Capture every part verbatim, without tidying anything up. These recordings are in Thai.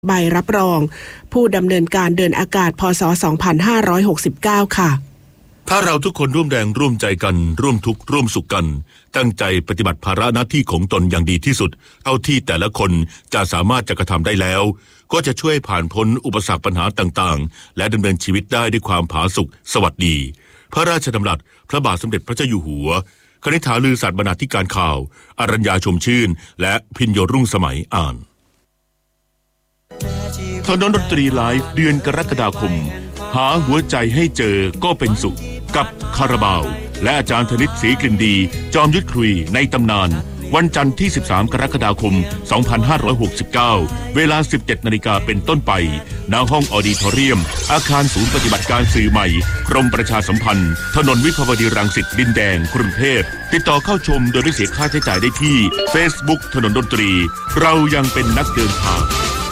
ใบรับรองผู้ดำเนินการเดินอากาศพ.ศ. สองพันห้าร้อยหกสิบเก้าค่ะถ้าเราทุกคนร่วมแรงร่วมใจกันร่วมทุกข์ร่วมสุขกันตั้งใจปฏิบัติภาระหน้าที่ของตนอย่างดีที่สุดเท่าที่แต่ละคนจะสามารถจะกระทำได้แล้วก็จะช่วยผ่านพ้นอุปสรรคปัญหาต่างๆและดำเนินชีวิตได้ด้วยความผาสุกสวัสดีพระราชดำรัสพระบาทสมเด็จพระเจ้าอยู่หัวคณิษฐาลือศาสตร์บรรณาธิการข่าวอรัญญาชมชื่นและพิญโยรุ่งสมัยอ่านถนนดนตรีไลฟ์เดือนกรกฎาคมหาหัวใจให้เจอก็เป็นสุขกับคาราบาวและอาจารย์ธนิตศรีกลิ่นดีจอมยุทธคุยในตำนานวันจันทร์ที่สิบสามกรกฎาคมสองพันห้าร้อยหกสิบเก้าเวลา สิบเจ็ดนาฬิกา นเป็นต้นไปณห้องออดิทอเรียมอาคารศูนย์ปฏิบัติการสื่อใหม่กรมประชาสัมพันธ์ถนนวิภาวดีรังสิตดินแดงกรุงเทพติดต่อเข้าชมโดยไม่เสียค่าใช้จ่ายได้ที่ Facebook ถนนดนตรีเรายังเป็นนักเดินทาง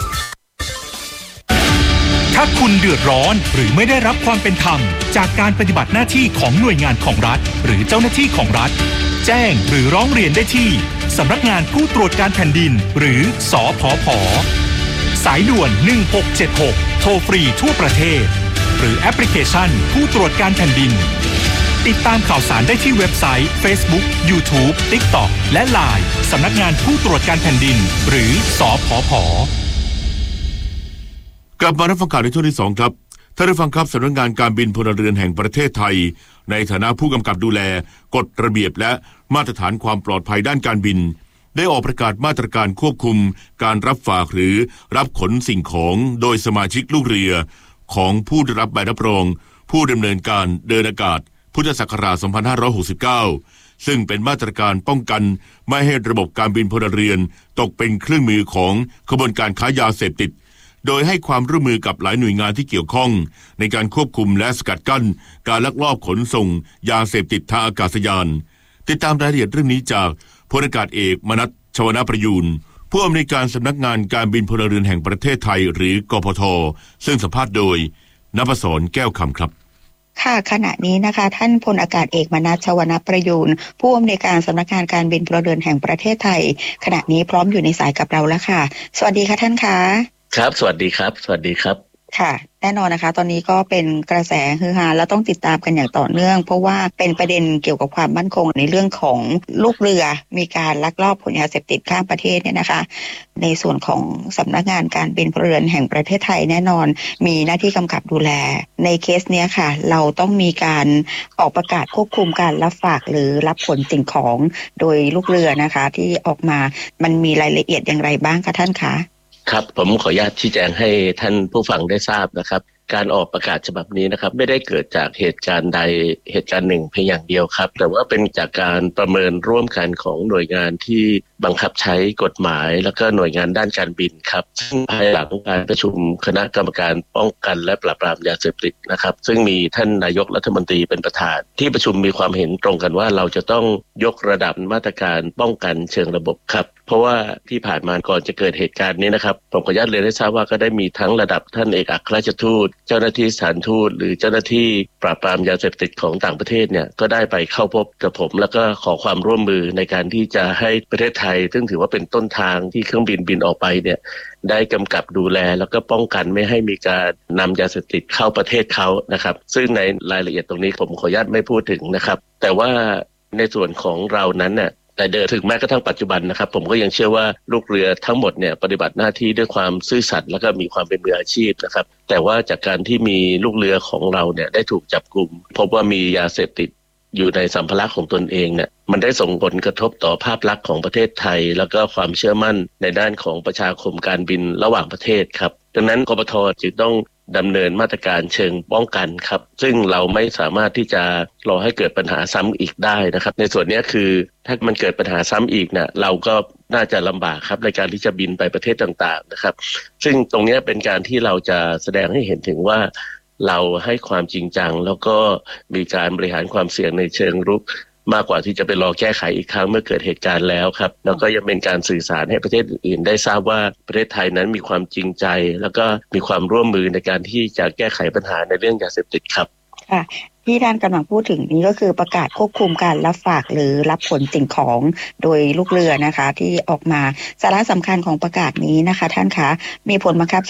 ถ้าคุณเดือดร้อนหรือไม่ได้รับความเป็นธรรมจากการปฏิบัติหน้าที่ของหน่วยงานของรัฐหรือเจ้าหน้าที่ของรัฐแจ้งหรือร้องเรียนได้ที่สำนักงานผู้ตรวจการแผ่นดินหรือสผผ.สายด่วนหนึ่งหกเจ็ดหกโทรฟรีทั่วประเทศหรือแอปพลิเคชันผู้ตรวจการแผ่นดินติดตามข่าวสารได้ที่เว็บไซต์ Facebook YouTube TikTok และ ไลน์ สำนักงานผู้ตรวจการแผ่นดินหรือสผผ. กลับมารับฟังข่าวในช่วงที่สองครับท่านผู้ฟังครับสำนักงานการบินพลเรือนแห่งประเทศไทยในฐานะผู้กำกับดูแลกฎระเบียบและมาตรฐานความปลอดภัยด้านการบินได้ออกประกาศมาตรการควบคุมการรับฝากหรือรับขนสิ่งของโดยสมาชิกลูกเรือของผู้ได้รับใบรับรองผู้ดำเนินการเดินอากาศพุทธศักราชสองพันห้าร้อยหกสิบเก้าซึ่งเป็นมาตรการป้องกันไม่ให้ระบบการบินพลเรือนตกเป็นเครื่องมือของขบวนการค้ายาเสพติดโดยให้ความร่วมมือกับหลายหน่วยงานที่เกี่ยวข้องในการควบคุมและสกัดกั้นการลักลอบขนส่งยาเสพติดทางอากาศยานติดตามรายละเอียดเรื่องนี้จากพลอากาศเอกมนัส ชวนประยูรผู้อำนวยการสำนักงานการบินพลเรือนแห่งประเทศไทยหรือกพท.ซึ่งสัมภาษณ์โดยณภศรแก้วคำครับค่ะขณะนี้นะคะท่านพลอากาศเอกมนัส ชวนประยูรผู้อำนวยการสำนักงานการบินพลเรือนแห่งประเทศไทยขณะนี้พร้อมอยู่ในสายกับเราแล้วค่ะสวัสดีค่ะท่านคะครับสวัสดีครับสวัสดีครับค่ะแน่นอนนะคะตอนนี้ก็เป็นกระแสฮือฮาและต้องติดตามกันอย่างต่อเนื่องเพราะว่าเป็นประเด็นเกี่ยวกับความมั่นคงในเรื่องของลูกเรือมีการลักลอบขนยาเสพติดข้ามประเทศเนี่ยนะคะในส่วนของสำนักงานการบินพลเรือนแห่งประเทศไทยแน่นอนมีหน้าที่กำกับดูแลในเคสเนี้ยค่ะเราต้องมีการออกประกาศควบคุมการรับฝากหรือรับขนสิ่งของโดยลูกเรือนะคะที่ออกมามันมีรายละเอียดอย่างไรบ้างคะท่านคะครับผมขออนุญาตชี้แจงให้ท่านผู้ฟังได้ทราบนะครับการออกประกาศฉบับนี้นะครับไม่ได้เกิดจากเหตุการณ์ใดเหตุการณ์หนึ่งเพียงอย่างเดียวครับแต่ว่าเป็นจากการประเมินร่วมกันของหน่วยงานที่บังคับใช้กฎหมายแล้วก็หน่วยงานด้านการบินครับซึ่งภายหลังการประชุมคณะกรรมการป้องกันและปราบปรามยาเสพติดนะครับซึ่งมีท่านนายกรัฐมนตรีเป็นประธานที่ประชุมมีความเห็นตรงกันว่าเราจะต้องยกระดับมาตรการป้องกันเชิงระบบครับเพราะว่าที่ผ่านมาก่อนจะเกิดเหตุการณ์นี้นะครับผมขออนุญาตเรียนให้ทราบว่าก็ได้มีทั้งระดับท่านเอกอัครราชทูตเจ้าหน้าที่สถานทูตหรือเจ้าหน้าที่ปราบปรามยาเสพติดของต่างประเทศเนี่ยก็ได้ไปเข้าพบกับผมแล้วก็ขอความร่วมมือในการที่จะให้ประเทศไทยซึ่งถือว่าเป็นต้นทางที่เครื่องบินบินออกไปเนี่ยได้กำกับดูแลแล้วก็ป้องกันไม่ให้มีการนำยาเสพติดเข้าประเทศเขานะครับซึ่งในรายละเอียดตรงนี้ผมขออนุญาตไม่พูดถึงนะครับแต่ว่าในส่วนของเรานั้นเนี่ยแต่เดิมถึงแม้กระทั่งปัจจุบันนะครับผมก็ยังเชื่อว่าลูกเรือทั้งหมดเนี่ยปฏิบัติหน้าที่ด้วยความซื่อสัตย์แล้วก็มีความเป็นมืออาชีพนะครับแต่ว่าจากการที่มีลูกเรือของเราเนี่ยได้ถูกจับกุมพบว่ามียาเสพติดอยู่ในสัมภาระของตนเองเนี่ยมันได้ส่งผลกระทบต่อภาพลักษณ์ของประเทศไทยแล้วก็ความเชื่อมั่นในด้านของประชาคมการบินระหว่างประเทศครับดังนั้นกปท.จึงต้องดำเนินมาตรการเชิงป้องกันครับซึ่งเราไม่สามารถที่จะรอให้เกิดปัญหาซ้ำอีกได้นะครับในส่วนนี้คือถ้ามันเกิดปัญหาซ้ำอีกเนี่ยเราก็น่าจะลำบากครับในการที่จะบินไปประเทศต่างๆนะครับซึ่งตรงนี้เป็นการที่เราจะแสดงให้เห็นถึงว่าเราให้ความจริงจังแล้วก็มีการบริหารความเสี่ยงในเชิงรุกมากกว่าที่จะไปรอแก้ไขอีกครั้งเมื่อเกิดเหตุการณ์แล้วครับแล้วก็ยังเป็นการสื่อสารให้ประเทศอื่นๆได้ทราบว่าประเทศไทยนั้นมีความจริงใจแล้วก็มีความร่วมมือในการที่จะแก้ไขปัญหาในเรื่องยาเสพติดครับค่ะทีที่ท่านกำลังพูดถึงนี้ก็คือประกาศควบคุมการรับฝากหรือรับขนสิ่งของโดยลูกเรือนะคะที่ออกมาสาระสำคัญของประกาศนี้นะคะท่านคะมีผลบังคับ